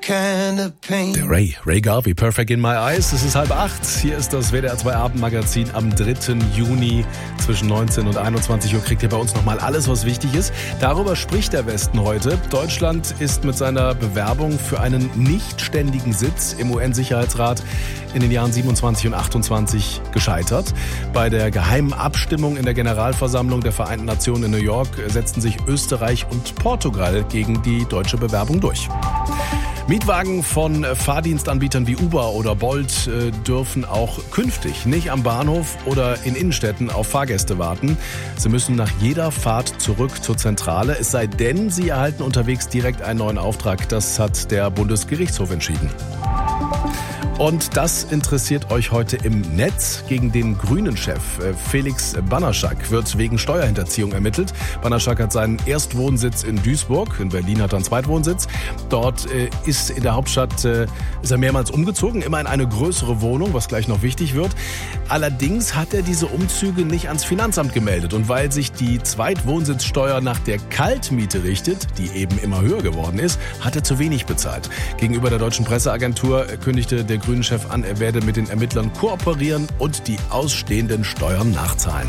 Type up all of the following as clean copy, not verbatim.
Der Ray Garvey, Perfect in My Eyes. Es ist 7:30. Hier ist das WDR 2 Abendmagazin am 3. Juni. Zwischen 19 und 21 Uhr kriegt ihr bei uns nochmal alles, was wichtig ist. Darüber spricht der Westen heute. Deutschland ist mit seiner Bewerbung für einen nicht ständigen Sitz im UN-Sicherheitsrat in den Jahren 27 und 28 gescheitert. Bei der geheimen Abstimmung in der Generalversammlung der Vereinten Nationen in New York setzten sich Österreich und Portugal gegen die deutsche Bewerbung durch. Mietwagen von Fahrdienstanbietern wie Uber oder Bolt dürfen auch künftig nicht am Bahnhof oder in Innenstädten auf Fahrgäste warten. Sie müssen nach jeder Fahrt zurück zur Zentrale, es sei denn, sie erhalten unterwegs direkt einen neuen Auftrag. Das hat der Bundesgerichtshof entschieden. Und das interessiert euch heute im Netz. Gegen den Grünen-Chef Felix Banaschak wird wegen Steuerhinterziehung ermittelt. Banaschak hat seinen Erstwohnsitz in Duisburg. In Berlin hat er einen Zweitwohnsitz. Dort ist in der Hauptstadt ist er mehrmals umgezogen, immer in eine größere Wohnung, was gleich noch wichtig wird. Allerdings hat er diese Umzüge nicht ans Finanzamt gemeldet. Und weil sich die Zweitwohnsitzsteuer nach der Kaltmiete richtet, die eben immer höher geworden ist, hat er zu wenig bezahlt. Gegenüber der deutschen Presseagentur kündigte der Grünen-Chef an, er werde mit den Ermittlern kooperieren und die ausstehenden Steuern nachzahlen.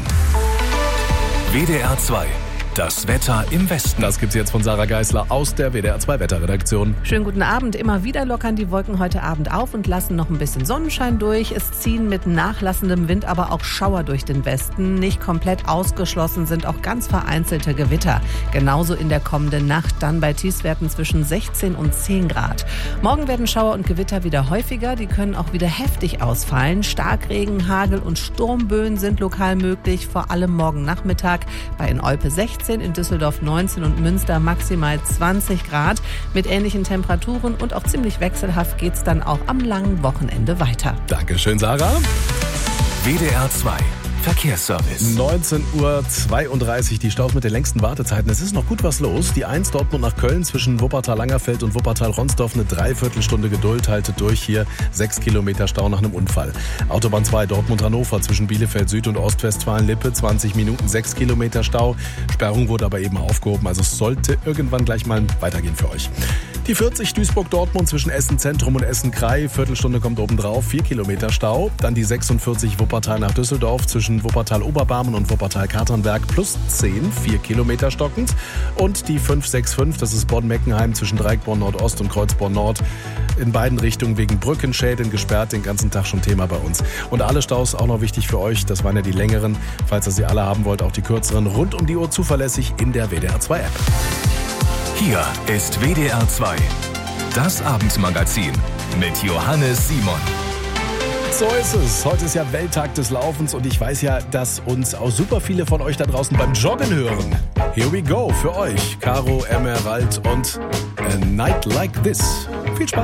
WDR 2. Das Wetter im Westen. Das gibt's jetzt von Sarah Geisler aus der WDR 2 Wetterredaktion. Schönen guten Abend. Immer wieder lockern die Wolken heute Abend auf und lassen noch ein bisschen Sonnenschein durch. Es ziehen mit nachlassendem Wind aber auch Schauer durch den Westen. Nicht komplett ausgeschlossen sind auch ganz vereinzelte Gewitter. Genauso in der kommenden Nacht, dann bei Tiefstwerten zwischen 16 und 10 Grad. Morgen werden Schauer und Gewitter wieder häufiger. Die können auch wieder heftig ausfallen. Starkregen, Hagel und Sturmböen sind lokal möglich. Vor allem morgen Nachmittag bei in Olpe 16. In Düsseldorf 19 und Münster maximal 20 Grad. Mit ähnlichen Temperaturen und auch ziemlich wechselhaft geht's dann auch am langen Wochenende weiter. Dankeschön, Sarah. WDR 2. Verkehrsservice. 19:32 Uhr, die Staus mit den längsten Wartezeiten. Es ist noch gut was los. Die 1 Dortmund nach Köln zwischen Wuppertal-Langerfeld und Wuppertal-Ronsdorf eine Dreiviertelstunde Geduld. Haltet durch hier. 6 Kilometer Stau nach einem Unfall. Autobahn 2 Dortmund-Hannover zwischen Bielefeld Süd und Ostwestfalen-Lippe. 20 Minuten, 6 Kilometer Stau. Sperrung wurde aber eben aufgehoben. Also es sollte irgendwann gleich mal weitergehen für euch. Die 40 Duisburg-Dortmund zwischen Essen-Zentrum und Essen-Krei. Viertelstunde kommt obendrauf. 4 Kilometer Stau. Dann die 46 Wuppertal nach Düsseldorf zwischen Wuppertal-Oberbarmen und Wuppertal-Katernberg plus 10, 4 Kilometer stockend. Und die 565, das ist Bonn-Meckenheim zwischen Dreieckborn Nordost und Kreuzborn Nord. In beiden Richtungen wegen Brückenschäden gesperrt, den ganzen Tag schon Thema bei uns. Und alle Staus auch noch wichtig für euch, das waren ja die längeren. Falls ihr sie alle haben wollt, auch die kürzeren, rund um die Uhr zuverlässig in der WDR 2 App. Hier ist WDR 2. Das Abendmagazin mit Johannes Simon. So ist es. Heute ist ja Welttag des Laufens und ich weiß ja, dass uns auch super viele von euch da draußen beim Joggen hören. Here we go für euch. Caro, Emerald und A Night Like This. Viel Spaß.